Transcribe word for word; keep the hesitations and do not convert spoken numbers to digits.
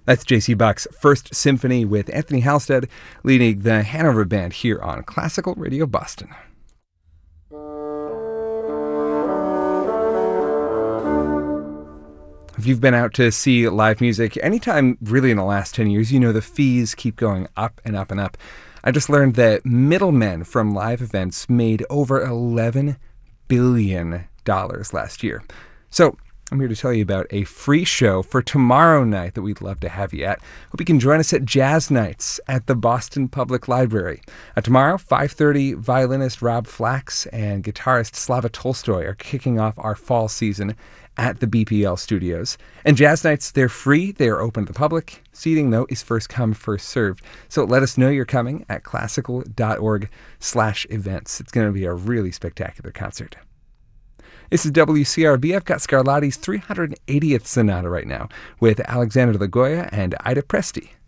That's J C Bach's First Symphony with Anthony Halstead leading the Hanover Band here on Classical Radio Boston. If you've been out to see live music anytime really in the last ten years, you know the fees keep going up and up and up. I just learned that middlemen from live events made over eleven billion dollars last year. So I'm here to tell you about a free show for tomorrow night that we'd love to have you at. Hope you can join us at Jazz Nights at the Boston Public Library. Uh, tomorrow, five thirty, violinist Rob Flax and guitarist Slava Tolstoy are kicking off our fall season at the B P L studios. And Jazz Nights, they're free. They are open to the public. Seating, though, is first come, first served. So let us know you're coming at classical.org slash events. It's going to be a really spectacular concert. This is W C R B. I've got Scarlatti's three hundred eightieth Sonata right now with Alexander Lagoya and Ida Presti.